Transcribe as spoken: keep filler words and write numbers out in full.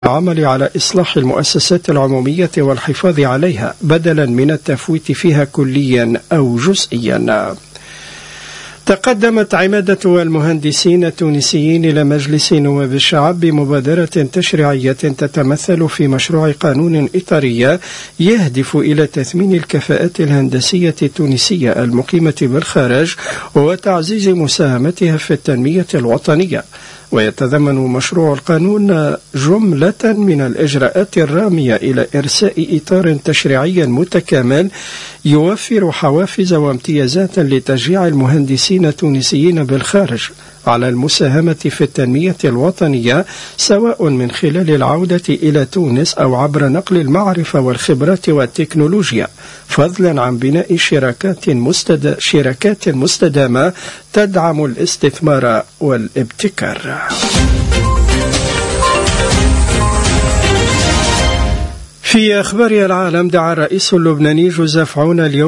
العمل على إصلاح المؤسسات العمومية والحفاظ عليها بدلا من التفويت فيها كليا أو جزئيا. تقدمت عمادة المهندسين التونسيين إلى مجلس نواب الشعب بمبادرة تشريعية تتمثل في مشروع قانون إطاري يهدف إلى تثمين الكفاءات الهندسية التونسية المقيمة بالخارج وتعزيز مساهمتها في التنمية الوطنية. ويتضمن مشروع القانون جملة من الإجراءات الرامية إلى إرساء إطار تشريعي متكامل يوفر حوافز وامتيازات لتشجيع المهندسين التونسيين بالخارج على المساهمة في التنمية الوطنية، سواء من خلال العودة إلى تونس أو عبر نقل المعرفة والخبرات والتكنولوجيا، فضلا عن بناء شراكات مستد... شراكات مستدامة تدعم الاستثمار والابتكار. في أخبار العالم، دعا الرئيس اللبناني جوزيف عون اليوم